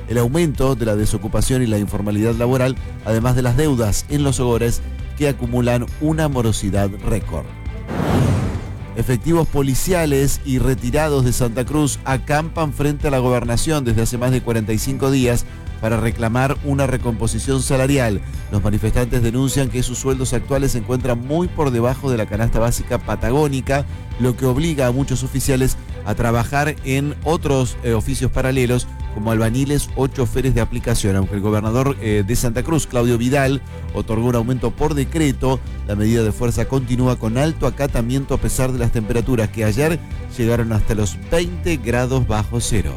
el aumento de la desocupación y la informalidad laboral, además de las deudas en los hogares que acumulan una morosidad récord. Efectivos policiales y retirados de Santa Cruz acampan frente a la gobernación desde hace más de 45 días para reclamar una recomposición salarial. Los manifestantes denuncian que sus sueldos actuales se encuentran muy por debajo de la canasta básica patagónica, lo que obliga a muchos oficiales a trabajar en otros oficios paralelos como albañiles o choferes de aplicación. Aunque el gobernador de Santa Cruz, Claudio Vidal, otorgó un aumento por decreto, la medida de fuerza continúa con alto acatamiento a pesar de las temperaturas que ayer llegaron hasta los 20 grados bajo cero.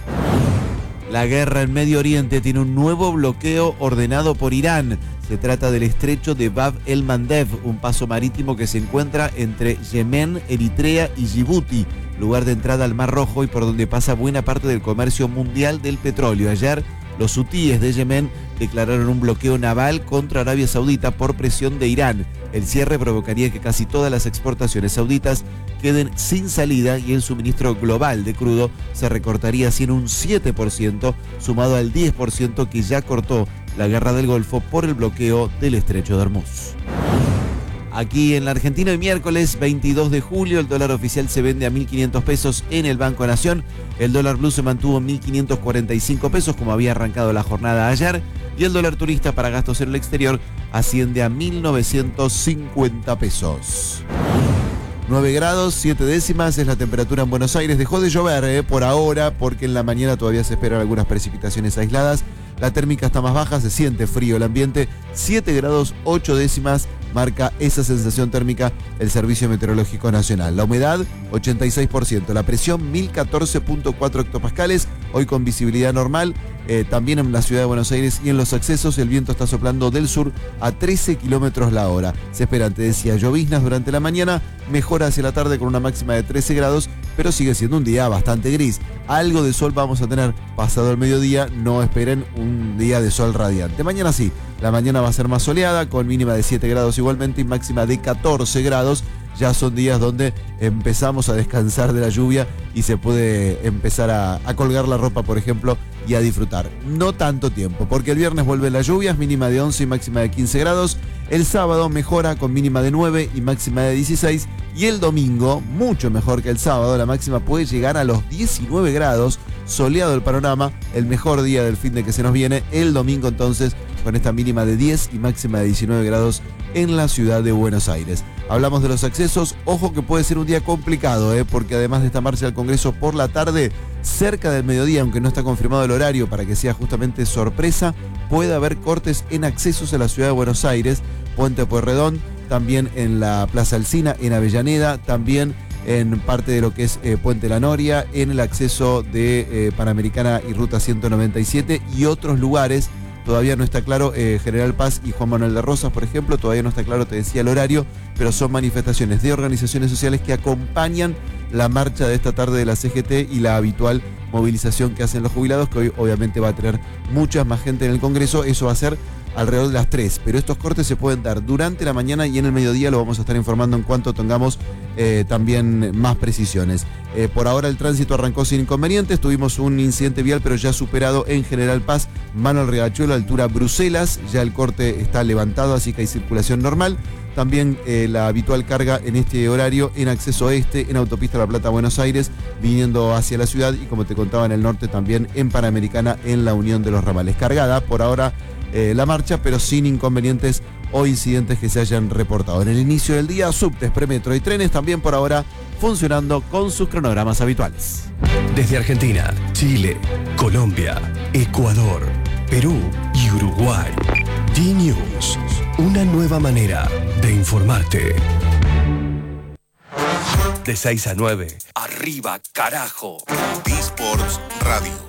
La guerra en Medio Oriente tiene un nuevo bloqueo ordenado por Irán. Se trata del estrecho de Bab el-Mandeb, un paso marítimo que se encuentra entre Yemen, Eritrea y Djibouti, lugar de entrada al Mar Rojo y por donde pasa buena parte del comercio mundial del petróleo. Ayer, los hutíes de Yemen declararon un bloqueo naval contra Arabia Saudita por presión de Irán. El cierre provocaría que casi todas las exportaciones sauditas queden sin salida y el suministro global de crudo se recortaría así en un 7%, sumado al 10% que ya cortó la guerra del Golfo por el bloqueo del estrecho de Hormuz. Aquí en la Argentina, el miércoles 22 de julio, el dólar oficial se vende a 1.500 pesos en el Banco Nación. El dólar blue se mantuvo en 1.545 pesos, como había arrancado la jornada ayer. Y el dólar turista para gastos en el exterior asciende a 1.950 pesos. 9 grados, 7 décimas es la temperatura en Buenos Aires. Dejó de llover por ahora, porque en la mañana todavía se esperan algunas precipitaciones aisladas. La térmica está más baja, se siente frío el ambiente. 7 grados, 8 décimas marca esa sensación térmica el Servicio Meteorológico Nacional. La humedad, 86%. La presión, 1014.4 hectopascales. Hoy con visibilidad normal. También en la ciudad de Buenos Aires y en los accesos el viento está soplando del sur a 13 kilómetros la hora. Se esperan, te decía, lloviznas durante la mañana, mejora hacia la tarde con una máxima de 13 grados, pero sigue siendo un día bastante gris. Algo de sol vamos a tener pasado el mediodía, no esperen un día de sol radiante. Mañana sí, la mañana va a ser más soleada, con mínima de 7 grados igualmente y máxima de 14 grados. Ya son días donde empezamos a descansar de la lluvia y se puede empezar a colgar la ropa, por ejemplo, y a disfrutar. No tanto tiempo, porque el viernes vuelven las lluvias, mínima de 11 y máxima de 15 grados. El sábado mejora con mínima de 9 y máxima de 16. Y el domingo, mucho mejor que el sábado, la máxima puede llegar a los 19 grados. Soleado el panorama, el mejor día del fin de que se nos viene, el domingo entonces, con esta mínima de 10 y máxima de 19 grados en la ciudad de Buenos Aires. Hablamos de los accesos, ojo que puede ser un día complicado, porque además de esta marcha al Congreso por la tarde, cerca del mediodía, aunque no está confirmado el horario para que sea justamente sorpresa, puede haber cortes en accesos a la ciudad de Buenos Aires, Puente Pueyrredón, también en la Plaza Alsina, en Avellaneda, también en parte de lo que es Puente La Noria, en el acceso de Panamericana y Ruta 197 y otros lugares. Todavía no está claro, General Paz y Juan Manuel de Rosas, por ejemplo, todavía no está claro, te decía, el horario, pero son manifestaciones de organizaciones sociales que acompañan la marcha de esta tarde de la CGT y la habitual movilización que hacen los jubilados, que hoy obviamente va a tener mucha más gente en el Congreso. Eso va a ser alrededor de las 3, pero estos cortes se pueden dar durante la mañana y en el mediodía lo vamos a estar informando en cuanto tengamos también más precisiones. Por ahora el tránsito arrancó sin inconvenientes, tuvimos un incidente vial pero ya superado en General Paz, Manuel Riachuelo, altura Bruselas, ya el corte está levantado, así que hay circulación normal. También la habitual carga en este horario en acceso este, en Autopista La Plata, Buenos Aires, viniendo hacia la ciudad y como te contaba en el norte también en Panamericana, en la Unión de los Ramales. Cargada por ahora la marcha, pero sin inconvenientes o incidentes que se hayan reportado. En el inicio del día, subtes, premetro y trenes también por ahora funcionando con sus cronogramas habituales. Desde Argentina, Chile, Colombia, Ecuador, Perú y Uruguay. D-News, una nueva manera de informarte. De 6 a 9, arriba carajo. D-Sports Radio.